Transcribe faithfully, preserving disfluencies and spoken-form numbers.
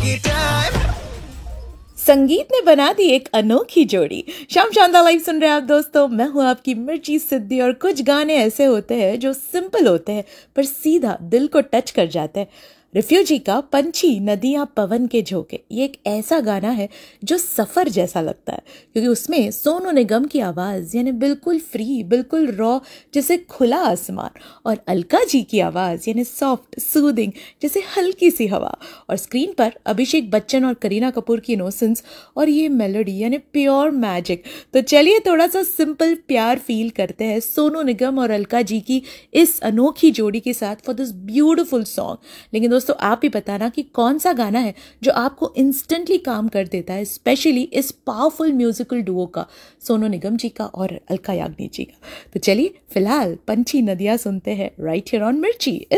संगीत ने बना दी एक अनोखी जोड़ी। शाम शानदार लाइव सुन रहे हैं आप दोस्तों, मैं हूं आपकी मिर्ची सिद्धि। और कुछ गाने ऐसे होते हैं जो सिंपल होते हैं पर सीधा दिल को टच कर जाते हैं। रिफ्यूजी का पंछी नदियां पवन के झोंके, ये एक ऐसा गाना है जो सफर जैसा लगता है, क्योंकि उसमें सोनू निगम की आवाज़ यानी बिल्कुल फ्री, बिल्कुल रॉ जैसे खुला आसमान, और अलका जी की आवाज़ यानी सॉफ्ट सूदिंग जैसे हल्की सी हवा, और स्क्रीन पर अभिषेक बच्चन और करीना कपूर की इनोसेंस, और ये मेलोडी यानी प्योर मैजिक। तो चलिए थोड़ा सा सिंपल प्यार फील करते हैं सोनू निगम और अलका जी की इस अनोखी जोड़ी के साथ फॉर दिस ब्यूटिफुल सॉन्ग। लेकिन दोस्तों आप ही बताना कि कौन सा गाना है जो आपको इंस्टेंटली काम कर देता है, स्पेशली इस पावरफुल म्यूजिकल डुओ का, सोनू निगम जी का और अलका याग्निक जी का। तो चलिए फिलहाल पंछी नदियां सुनते हैं राइट हियर ऑन मिर्ची।